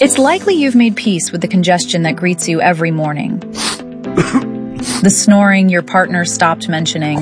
It's likely you've made peace with the congestion that greets you every morning. The snoring your partner stopped mentioning.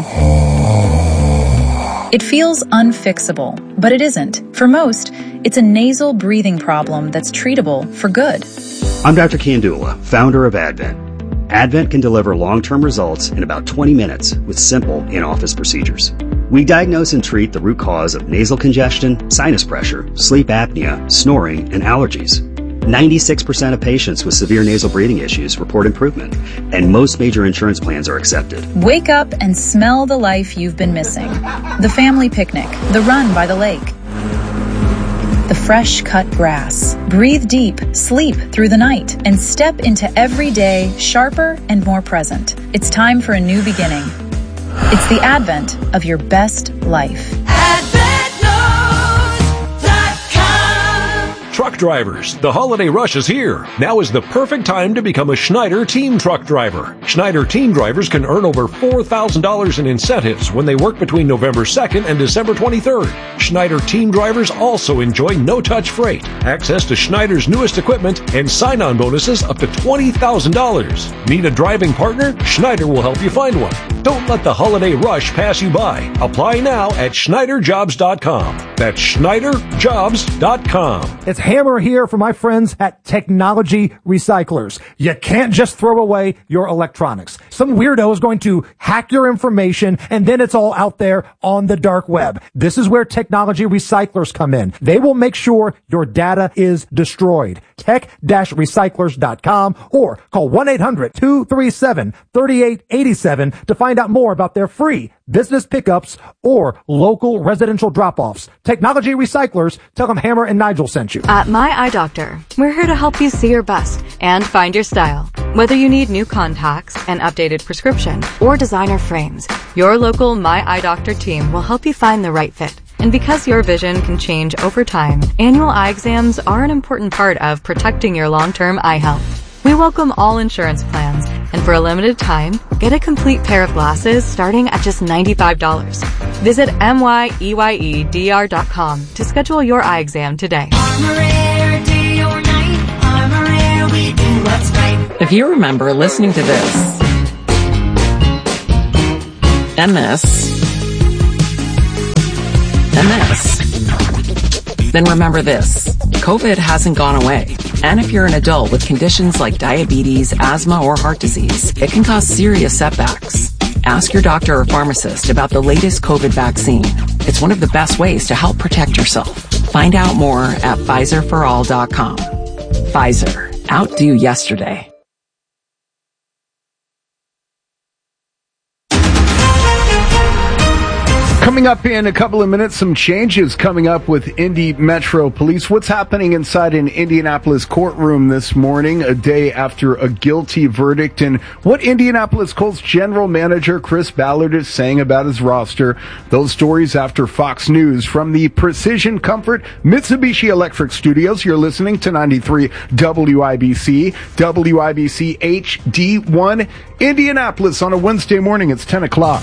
It feels unfixable, but it isn't. For most, it's a nasal breathing problem that's treatable for good. I'm Dr. Kandula, founder of Advent. Advent can deliver long-term results in about 20 minutes with simple in-office procedures. We diagnose and treat the root cause of nasal congestion, sinus pressure, sleep apnea, snoring, and allergies. 96% of patients with severe nasal breathing issues report improvement, and most major insurance plans are accepted. Wake up and smell the life you've been missing. The family picnic, the run by the lake, the fresh cut grass. Breathe deep, sleep through the night, and step into every day sharper and more present. It's time for a new beginning. It's the advent of your best life. Truck drivers, the holiday rush is here. Now is the perfect time to become a Schneider Team Truck Driver. Schneider Team Drivers can earn over $4,000 in incentives when they work between November 2nd and December 23rd. Schneider Team Drivers also enjoy no-touch freight, access to Schneider's newest equipment, and sign-on bonuses up to $20,000. Need a driving partner? Schneider will help you find one. Don't let the holiday rush pass you by. Apply now at SchneiderJobs.com. That's SchneiderJobs.com. It's Hammer here for my friends at Technology Recyclers. You can't just throw away your electronics. Some weirdo is going to hack your information and then it's all out there on the dark web. This is where Technology Recyclers come in. They will make sure your data is destroyed. Tech-recyclers.com or call 1-800-237-3887 to find out more about their free business pickups or local residential drop-offs. Technology Recyclers, tell them Hammer and Nigel sent you. At My Eye Doctor, we're here to help you see your best and find your style. Whether you need new contacts, an updated prescription, or designer frames, your local My Eye Doctor team will help you find the right fit. And because your vision can change over time, annual eye exams are an important part of protecting your long-term eye health. We welcome all insurance plans, and for a limited time, get a complete pair of glasses starting at just $95. Visit MYEYEDR.com to schedule your eye exam today. Day or night, we do what's right. If you remember listening to this, and this, then remember this. COVID hasn't gone away. And if you're an adult with conditions like diabetes, asthma, or heart disease, it can cause serious setbacks. Ask your doctor or pharmacist about the latest COVID vaccine. It's one of the best ways to help protect yourself. Find out more at PfizerForAll.com. Pfizer. Outdo yesterday. Coming up in a couple of minutes, some changes coming up with Indy Metro Police. What's happening inside an Indianapolis courtroom this morning, a day after a guilty verdict, and what Indianapolis Colts general manager Chris Ballard is saying about his roster. Those stories after Fox News. From the Precision Comfort Mitsubishi Electric Studios, you're listening to 93 WIBC, WIBC HD1, Indianapolis on a Wednesday morning. It's 10 o'clock.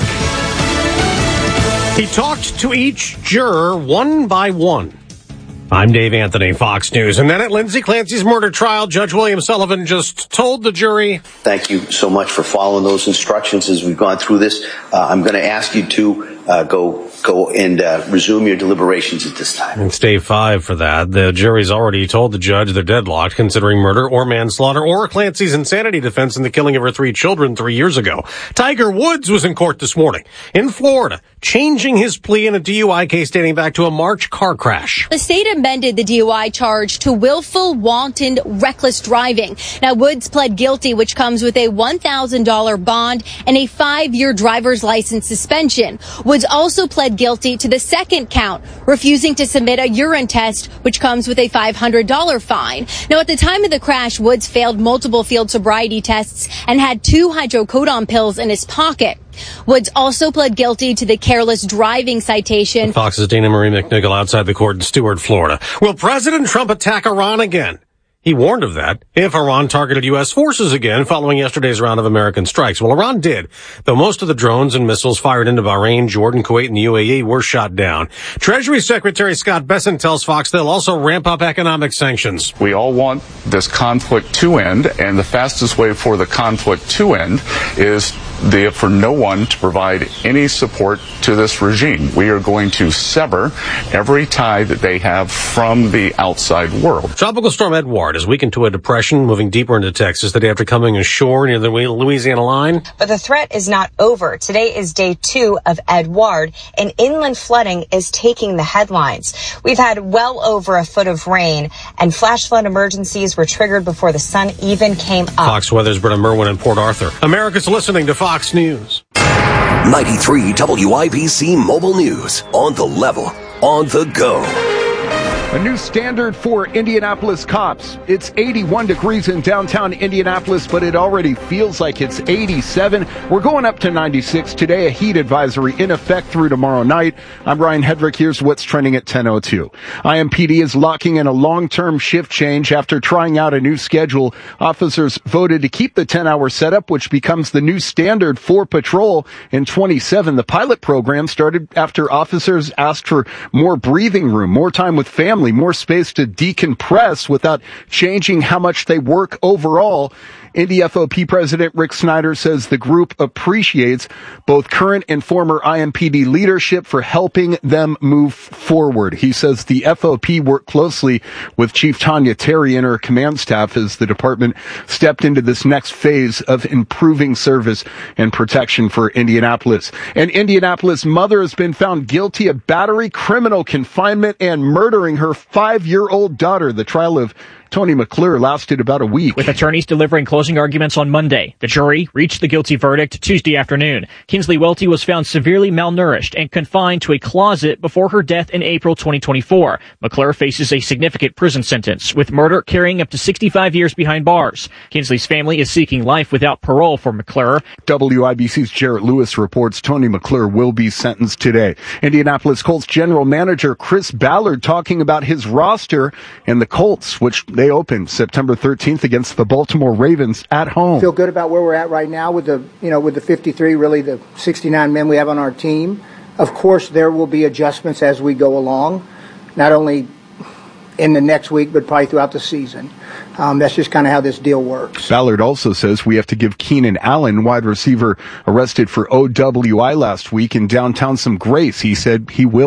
He talked to each juror one by one. I'm Dave Anthony, Fox News. And then at Lindsay Clancy's murder trial, Judge William Sullivan just told the jury, thank you so much for following those instructions as we've gone through this. I'm going to ask you to go and resume your deliberations at this time. It's day 5 for that. The jury's already told the judge they're deadlocked considering murder or manslaughter or Clancy's insanity defense in the killing of her 3 children 3 years ago. Tiger Woods was in court this morning in Florida, changing his plea in a DUI case dating back to a March car crash. The state amended the DUI charge to willful, wanton, reckless driving. Now, Woods pled guilty, which comes with a $1,000 bond and a 5-year driver's license suspension. Woods also pled guilty to the second count, refusing to submit a urine test, which comes with a $500 fine. Now, at the time of the crash, Woods failed multiple field sobriety tests and had 2 hydrocodone pills in his pocket. Woods also pled guilty to the careless driving citation. Fox's Dana Marie McNichol outside the court in Stuart, Florida. Will President Trump attack Iran again? He warned of that if Iran targeted U.S. forces again following yesterday's round of American strikes. Well, Iran did, though most of the drones and missiles fired into Bahrain, Jordan, Kuwait, and the UAE were shot down. Treasury Secretary Scott Bessent tells Fox they'll also ramp up economic sanctions. We all want this conflict to end, and the fastest way for the conflict to end is for no one to provide any support to this regime. We are going to sever every tie that they have from the outside world. Tropical storm Edouard has weakened to a depression, moving deeper into Texas the day after coming ashore near the Louisiana line. But the threat is not over. Today is day 2 of Edouard, and inland flooding is taking the headlines. We've had well over a foot of rain, and flash flood emergencies were triggered before the sun even came up. Fox Weather's Britta Merwin in Port Arthur. America's listening to Fox News. 93 WIBC Mobile News. On the level, on the go. A new standard for Indianapolis cops. It's 81 degrees in downtown Indianapolis, but it already feels like it's 87. We're going up to 96 today. A heat advisory in effect through tomorrow night. I'm Ryan Hedrick. Here's what's trending at 10:02. IMPD is locking in a long-term shift change after trying out a new schedule. Officers voted to keep the 10-hour setup, which becomes the new standard for patrol in 27. The pilot program started after officers asked for more breathing room, more time with family, more space to decompress without changing how much they work overall. Indy FOP President Rick Snyder says the group appreciates both current and former IMPD leadership for helping them move forward. He says the FOP worked closely with Chief Tanya Terry and her command staff as the department stepped into this next phase of improving service and protection for Indianapolis. An Indianapolis mother has been found guilty of battery, criminal confinement, and murdering her 5-year-old daughter. The trial of Tony McClure lasted about a week. With attorneys delivering closing arguments on Monday, the jury reached the guilty verdict Tuesday afternoon. Kinsley Welty was found severely malnourished and confined to a closet before her death in April 2024. McClure faces a significant prison sentence, with murder carrying up to 65 years behind bars. Kinsley's family is seeking life without parole for McClure. WIBC's Jarrett Lewis reports Tony McClure will be sentenced today. Indianapolis Colts general manager Chris Ballard talking about his roster and the Colts, which they open September 13th against the Baltimore Ravens at home. Feel good about where we're at right now with the 53, really the 69 men we have on our team. Of course, there will be adjustments as we go along, not only in the next week, but probably throughout the season. That's just kind of how this deal works. Ballard also says we have to give Keenan Allen, wide receiver arrested for OWI last week in downtown, some grace. He said he will